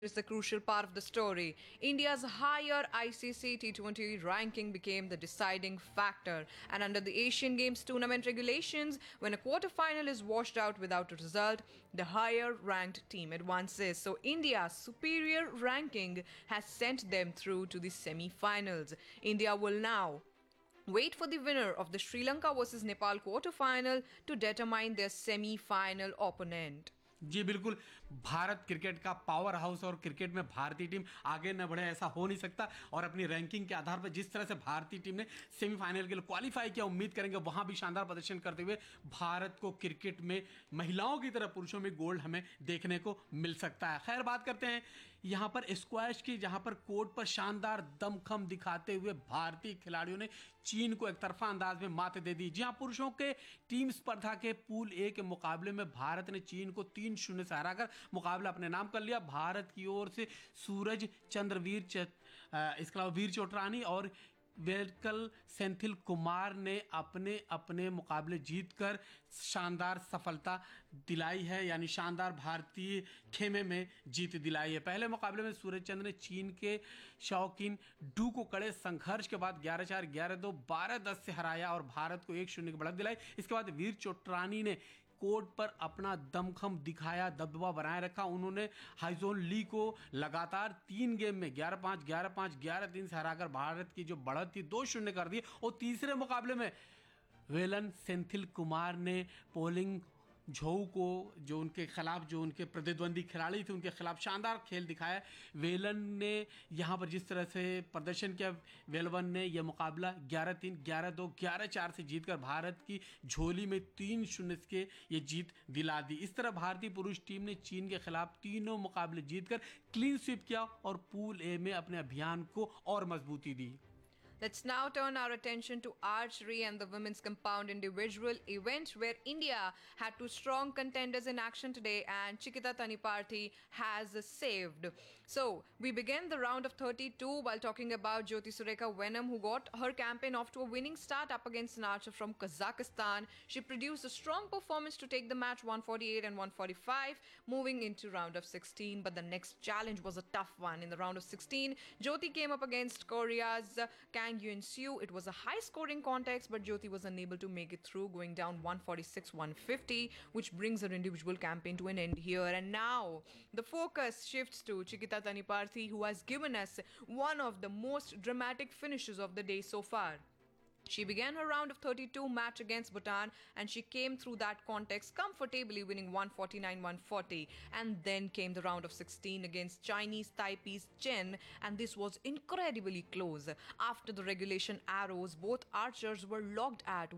is the crucial part of the story. India's higher ICC T20 ranking became the deciding factor, and under the Asian Games tournament regulations, when a quarterfinal is washed out without a result, the higher ranked team advances. So India's superior ranking has sent them through to the semi-finals. India will now wait for the winner of the Sri Lanka versus Nepal quarterfinal to determine their semi-final opponent. जी बिल्कुल। Bharat cricket का power house और cricket में भारतीय team आगे न बढ़े ऐसा हो नहीं सकता। और अपनी रैंकिंग के आधार पर जिस तरह से भारतीय टीम ने सेमीफाइनल के लिए क्वालिफाई किया, उम्मीद करेंगे वहां भी शानदार प्रदर्शन करते हुए भारत को क्रिकेट में महिलाओं की तरह पुरुषों में गोल्ड हमें देखने को मिल सकता है। खैर, बात करते हैं यहां पर स्क्वैश की, जहां पर कोर्ट पर शानदार दमखम दिखाते हुए भारतीय खिलाड़ियों ने चीन को एक तरफा अंदाज में मात दे दी। जी हां, पुरुषों के टीम स्पर्धा के पूल ए के मुकाबले में भारत ने चीन को 3-0 से हराकर मुकाबला अपने नाम कर लिया। भारत की ओर से सूरज चंद्रवीर इसके अलावा वीर चोटरानी और वेलकल सेंथिल कुमार ने अपने अपने मुकाबले जीतकर शानदार सफलता दिलाई है, यानी शानदार भारतीय खेमे में जीत दिलाई है। पहले मुकाबले में सूरज चंद्र ने चीन के शौकीन डू को कड़े संघर्ष के बाद 11-4, 11-2, 12-10 से हराया और भारत को 1-0 की बढ़त दिलाई। इसके बाद वीर चोटरानी ने कोर्ट पर अपना दमखम दिखाया, दबदबा बनाए रखा। उन्होंने हाइजोन ली को लगातार 3 गेम में 11-5, 11-5, 11-3 से हराकर भारत की जो बढ़त थी 2-0 कर दी। और तीसरे मुकाबले में वेलन सेंथिल कुमार ने पोलिंग झोऊ को, जो उनके खिलाफ, जो उनके प्रतिद्वंदी खिलाड़ी थे, उनके खिलाफ शानदार खेल दिखाया। वेलन ने यहाँ पर जिस तरह से प्रदर्शन किया, वेलवन ने यह मुकाबला 11-3, 11-2, 11-4 से जीतकर भारत की झोली में 3-0 के ये जीत दिला दी। इस तरह भारतीय पुरुष टीम ने चीन के खिलाफ तीनों मुकाबले जीतकर क्लीन स्वीप किया और पूल ए में अपने अभियान को और मजबूती दी। Let's now turn our attention to archery and the women's compound individual event where India had two strong contenders in action today and Chikita Taniparthi has saved. So, we began the round of 32 while talking about Jyoti Sureka Venom, who got her campaign off to a winning start up against an archer from Kazakhstan. She produced a strong performance to take the match 148 and 145, moving into round of 16. But the next challenge was a tough one. In the round of 16, Jyoti came up against Korea's Kang Yun-Soo. It was a high-scoring contest, but Jyoti was unable to make it through, going down 146-150, which brings her individual campaign to an end here. And now, the focus shifts to Chikita Taniparthi, who has given us one of the most dramatic finishes of the day so far. She began her round of 32 match against Bhutan and she came through that context comfortably, winning 149-140. And then came the round of 16 against Chinese Taipei's Chen, and this was incredibly close. After the regulation arrows, both archers were locked at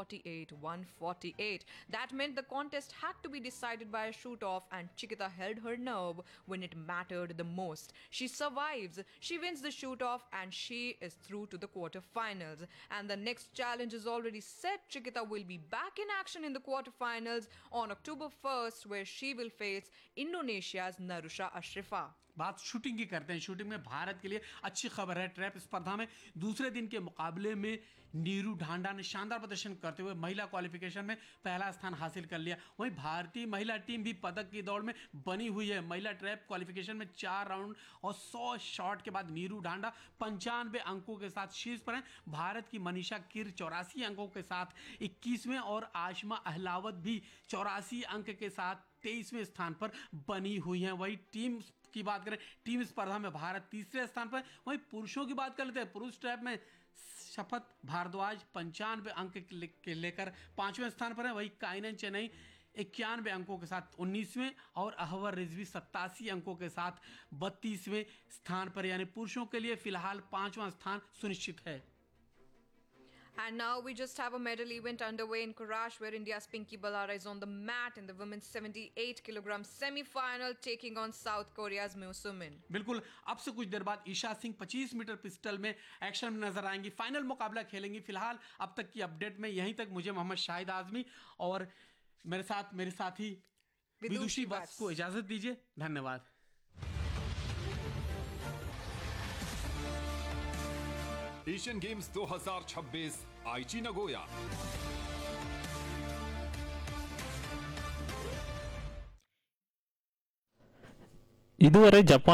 148-148. That meant the contest had to be decided by a shoot-off, and Chikita held her nerve when it mattered the most. She survives, she wins the shoot-off, and she is through to the quarterfinals. And the next challenge is already set. Chikita will be back in action in the quarterfinals on October 1st, where she will face Indonesia's Narusha Ashrifa. बात shooting की करते हैं। Shooting में भारत के लिए अच्छी खबर है। ट्रैप स्पर्धा में दूसरे दिन के मुकाबले में नीरू ढांडा ने शानदार प्रदर्शन करते हुए महिला क्वालिफिकेशन में पहला स्थान हासिल कर लिया। वहीं भारतीय महिला टीम भी पदक की दौड़ में बनी हुई है। महिला ट्रैप क्वालिफिकेशन में 4 राउंड और 100 शॉट के बाद नीरू ढांडा 95 अंकों के साथ शीर्ष पर हैं। भारत की मनीषा किर 84 अंकों के साथ 21वें और आशमा अहलावत भी 84 अंक के साथ 23वें स्थान पर बनी हुई हैं। वही टीम की बात करें, टीम स्पर्धा में भारत तीसरे स्थान पर। वहीं पुरुषों की बात कर लेते हैं। पुरुष ट्रैप में शपथ भारद्वाज 95 अंक के लेकर 5वें स्थान पर है। वहीं काइनन चेन्नई 91 अंकों के साथ 19वें और अहवर रिजवी 87 अंकों के साथ 32वें स्थान पर, यानी पुरुषों के लिए फिलहाल 5वां स्थान सुनिश्चित है। And now we just have a medal event underway in Karachi, where India's Pinky Balara is on the mat in the women's 78 kg semi-final, taking on South Korea's Meo Sumin. बिल्कुल, अब से कुछ देर बाद ईशा सिंह 25 मीटर पिस्टल में action में नजर आएंगी, final मुकाबला खेलेंगी। फिलहाल अब तक की अपडेट में यहीं तक। मुझे मोहम्मद शाहिद आजमी और मेरे साथ मेरे साथी विदुषी वत्स को इजाजत दीजिए। धन्यवाद। एशियन गेम्स 2026 आईची नगोया। இதுவரை ஜப்பான்